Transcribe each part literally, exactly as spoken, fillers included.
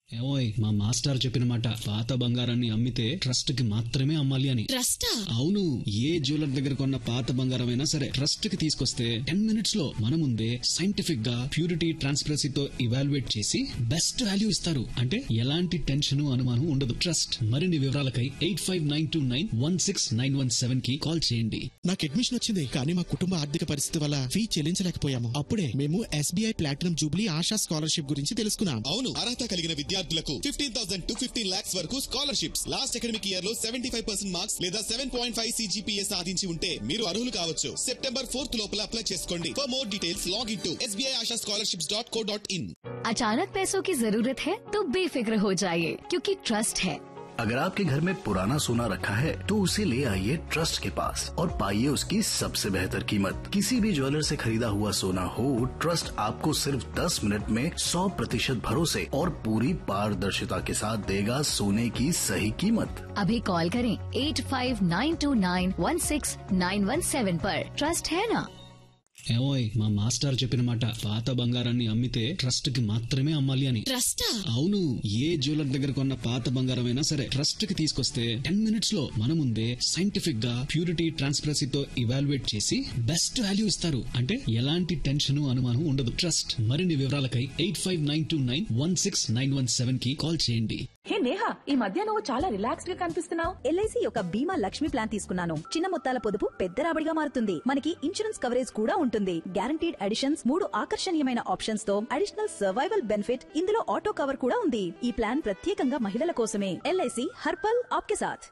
ఏమోయ్ మా మాస్టర్ చెప్పిన మాట పాత బంగారాన్ని అమ్మితే ట్రస్ట్ కి మాత్రమే అమ్మాలి అని. ట్రస్టా? అవును, ఏ జ్యువెలర్ దగ్గర కొన్న పాత బంగారం అయినా సరే ట్రస్ట్ కి తీసుకొస్తే టెన్ మినిట్స్ లో మన ముందే సైంటిఫిక్ గా ప్యూరిటీ ట్రాన్స్పరెన్సీతో ఇవాల్యుయేట్ చేసి బెస్ట్ వాల్యూ ఇస్తారు. అంటే ఎలాంటి టెన్షన్ అనుమానం ఉండదు. ట్రస్ట్ మరిన్ని వివరాలకై eight five nine two nine one six nine one seven కి కాల్ చేయండి. నాకు అడ్మిషన్ వచ్చింది కానీ మా కుటుంబ ఆర్థిక పరిస్థితి వల్ల ఫీ చెల్లించలేకపోయాము. అప్పుడే మేము SBI platinum Jubilee ASHA scholarship గురించి తెలుసుకున్నాం. అవును, అర్హత కలిగిన విద్యార్థులకు fifteen thousand to fifteen lakhs వరకు స్కాలర్షిప్స్. లాస్ట్ అకాడమిక్ ఇయర్ లో సెవెంటీ ఫైవ్ పర్సెంట్ మార్క్స్ లేదా సెవెన్ పాయింట్ ఫైవ్ సిజిపిఏ సాధించి ఉంటే మీరు అర్హులు కావచ్చు. సెప్టెంబర్ ఫోర్త్ లోపల అప్లై చేసుకోండి. For more details log in to SBI ASHA scholarships dot co dot in. अचानक पैसों की जरूरत है तो बेफिक्र हो जाइए क्योंकि ट्रस्ट है। अगर आपके घर में पुराना सोना रखा है तो उसे ले आइए ट्रस्ट के पास और पाइए उसकी सबसे बेहतर कीमत। किसी भी ज्वेलर से खरीदा हुआ सोना हो, ट्रस्ट आपको सिर्फ दस मिनट में सौ प्रतिशत भरोसे और पूरी पारदर्शिता के साथ देगा सोने की सही कीमत। अभी कॉल करें eight five nine to nine one six nine one seven पर। ट्रस्ट है ना? ఏమోయ్ మా మాస్టర్ చెప్పిన మాట పాత బంగారాన్ని అమ్మితే ట్రస్ట్ కి మాత్రమే అమ్మాలి అని. ట్రస్టా? అవును, ఏ జ్యువెలర్ దగ్గర కొన్న పాత బంగారం అయినా సరే ట్రస్ట్ కి తీసుకొస్తే టెన్ మినిట్స్ లో మన ముందే సైంటిఫిక్ గా ప్యూరిటీ ట్రాన్స్పరెన్సీతో ఇవాల్యుయేట్ చేసి బెస్ట్ వాల్యూ ఇస్తారు. అంటే ఎలాంటి టెన్షన్ అనుమానం ఉండదు. ట్రస్ట్ మరిన్ని వివరాలకై eight five nine two nine one six nine one seven కి కాల్ చేయండి. హే నేహా, ఈ మధ్య నువ్వు చాలా రిలాక్స్డ్ గా కనిపిస్తున్నావు. ఎల్ఐసి యొక్క బీమా లక్ష్మి ప్లాన్ తీసుకున్నాను. చిన్న మొత్తాల పొదుపు పెద్ద రాబడిగా మారుతుంది. మనకి ఇన్సూరెన్స్ కవరేజ్ కూడా ఉంటుంది. గ్యారంటీడ్ అడిషన్స్, మూడు ఆకర్షణీయమైన ఆప్షన్స్ తో అడిషనల్ సర్వైవల్ బెనిఫిట్, ఇందులో ఆటో కవర్ కూడా ఉంది. ఈ ప్లాన్ ప్రత్యేకంగా మహిళల కోసమే. ఎల్ఐసి హర్పల్ ఆప్కే సాథ్.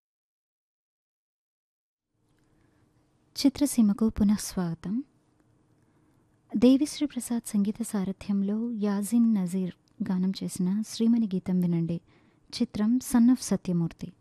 చిత్రసీమకు పునఃస్వాగతం. దేవిశ్రీ ప్రసాద్ సంగీత సారథ్యంలో యాజిన్ నజీర్ గానం చేసిన శ్రీమణి గీతం వినండి. చిత్రం సన్ ఆఫ్ సత్యమూర్తి.